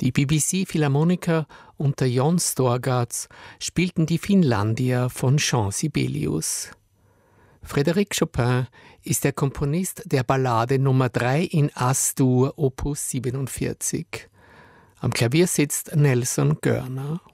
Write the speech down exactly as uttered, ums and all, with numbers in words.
Die B B C Philharmoniker unter Jon Storgats spielten die Finlandia von Jean Sibelius. Frédéric Chopin ist der Komponist der Ballade Nummer drei in As-Dur Opus siebenundvierzig. Am Klavier sitzt Nelson Görner.